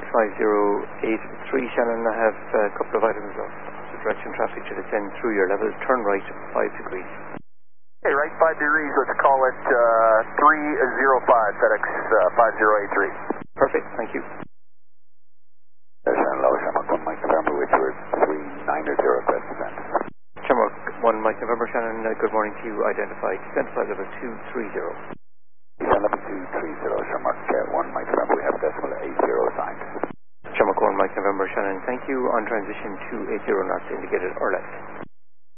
5083. Shannon, I have a couple of items of direction traffic to descend through your level. Turn right 5 degrees. Okay, right 5 degrees. Let's call it 305, FedEx 5083. Perfect, thank you. Shannon Low, Shamrock 1 Mike November, Richard 390, press descent. Shamrock 1 Mike November, Shannon, good morning to you. Identify descent flight level 230. Descent level 230, Shamrock 1 Mike November, we have decimal 80 signed. Shamrock 1 Mike November, Shannon, thank you. On transition to 80 knots indicated or left.